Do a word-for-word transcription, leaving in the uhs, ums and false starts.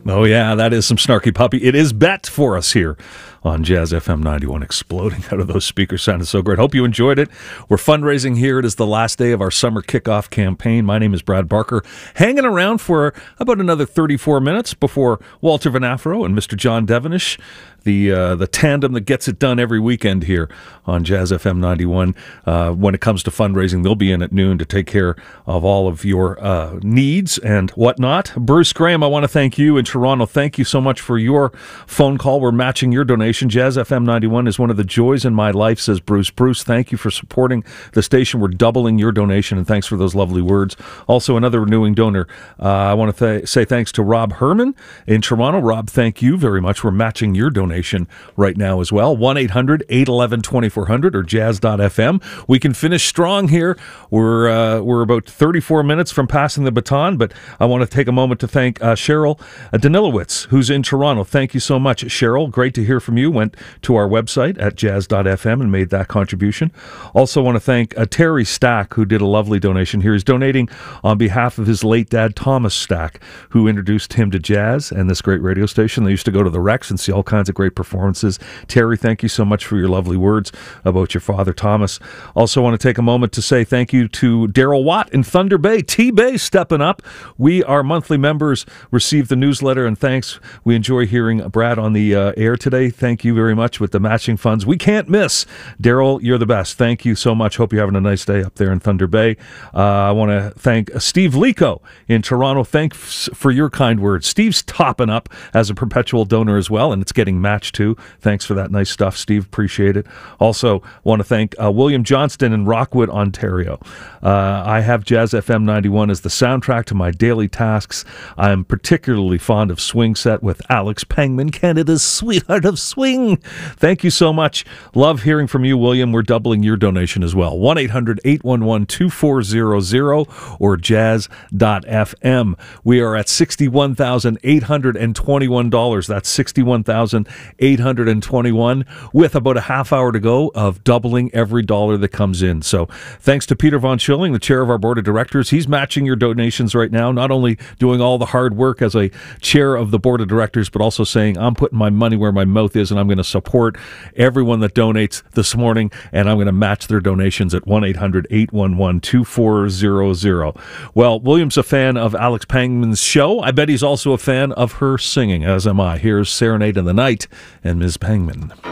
Oh, yeah, that is some snarky puppy. It is Bet for us here on Jazz F M ninety-one, exploding out of those speakers. Sounded so great. Hope you enjoyed it. We're fundraising here. It is the last day of our summer kickoff campaign. My name is Brad Barker, hanging around for about another thirty-four minutes before Walter Van Afro and Mister John Devenish, the uh, the tandem that gets it done every weekend here on Jazz F M ninety-one. Uh, when it comes to fundraising, they'll be in at noon to take care of all of your uh, needs and whatnot. Bruce Graham, I want to thank you in Toronto. Thank you so much for your phone call. We're matching your donation. Jazz F M ninety-one is one of the joys in my life, says Bruce. Bruce, thank you for supporting the station. We're doubling your donation, and thanks for those lovely words. Also, another renewing donor, uh, I want to th- say thanks to Rob Herman in Toronto. Rob, thank you very much. We're matching your donation right now as well. one eight hundred eight one one twenty-four hundred or jazz dot f m. We can finish strong here. We're uh, we're about thirty-four minutes from passing the baton, but I want to take a moment to thank uh, Cheryl Danilowitz, who's in Toronto. Thank you so much, Cheryl. Great to hear from you. Went to our website at jazz dot f m and made that contribution. Also want to thank uh, Terry Stack, who did a lovely donation here. He's donating on behalf of his late dad, Thomas Stack, who introduced him to jazz and this great radio station. They used to go to the Rex and see all kinds of great performances. Terry, thank you so much for your lovely words about your father, Thomas. Also want to take a moment to say thank you to Daryl Watt in Thunder Bay. T-Bay stepping up. We, our monthly members, receive the newsletter, and thanks. We enjoy hearing Brad on the uh, air today. Thank you very much with the matching funds. We can't miss. Daryl, you're the best. Thank you so much. Hope you're having a nice day up there in Thunder Bay. Uh, I want to thank Steve Lico in Toronto. Thanks for your kind words. Steve's topping up as a perpetual donor as well, and it's getting matched too. Thanks for that nice stuff, Steve. Appreciate it. Also want to thank uh, William Johnston in Rockwood, Ontario. Uh, I have Jazz F M ninety-one as the soundtrack to my daily tasks. I'm particularly fond of Swing Set with Alex Pangman, Canada's sweetheart of swing. Thank you so much. Love hearing from you, William. We're doubling your donation as well. one eight hundred eight one one two four zero zero or jazz dot f m. We are at sixty-one thousand eight hundred twenty-one dollars. That's sixty-one thousand eight hundred twenty-one dollars with about a half hour to go of doubling every dollar that comes in. So thanks to Peter Von Schilling, the chair of our board of directors. He's matching your donations right now, not only doing all the hard work as a chair of the board of directors, but also saying, I'm putting my money where my mouth is, and I'm going to support everyone that donates this morning, and I'm going to match their donations at one eight hundred eight one one two four zero zero. Well, William's a fan of Alex Pangman's show. I bet he's also a fan of her singing, as am I. Here's Serenade in the Night and Miz Pangman.